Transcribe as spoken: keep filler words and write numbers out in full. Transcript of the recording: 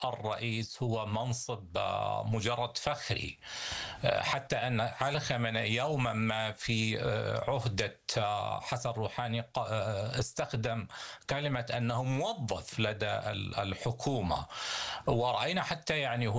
الرئيس هو منصب مجرد فخري، حتى أن علي خامنئي يوما ما في عهدة حسن روحاني استخدم كلمة أنه موظف لدى الحكومة، ورأينا حتى يعني